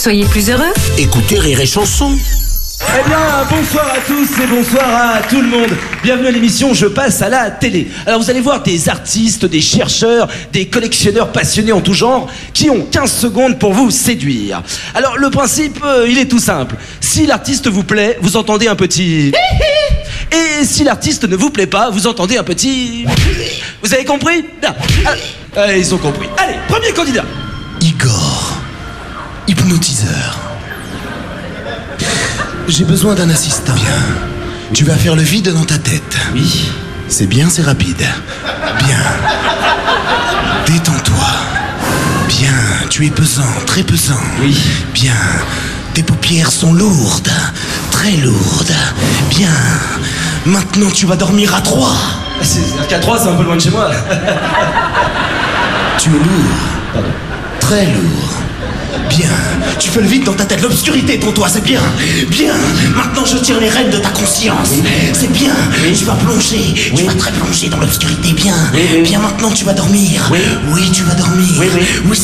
Soyez plus heureux. Écoutez Rire et Chanson. Eh bien, bonsoir à tous et bonsoir à tout le monde. Bienvenue à l'émission Je passe à la télé. Alors vous allez voir des artistes, des chercheurs, des collectionneurs passionnés en tout genre qui ont 15 secondes pour vous séduire. Alors le principe, il est tout simple. Si l'artiste vous plaît, vous entendez un petit... Et si l'artiste ne vous plaît pas, vous entendez un petit... Vous avez compris? Bien. Allez, ils ont compris. Allez, premier candidat. Igor, hypnotiseur. J'ai besoin d'un assistant. Bien. Tu vas faire le vide dans ta tête. Oui. C'est bien, c'est rapide. Bien. Détends-toi. Bien, tu es pesant, très pesant. Oui. Bien. Tes paupières sont lourdes, très lourdes. Bien. Maintenant, tu vas dormir à 3. C'est-à-dire qu'à 3, c'est un peu loin de chez moi. Tu es lourd. Pardon. Très lourd. Bien. Tu fais le vide dans ta tête. L'obscurité pour toi, c'est bien. Bien. Maintenant, je tire les rênes de ta conscience. C'est bien. Tu vas plonger. Tu vas très plonger dans l'obscurité. Bien. Bien, maintenant, tu vas dormir. Oui, tu vas dormir. Oui.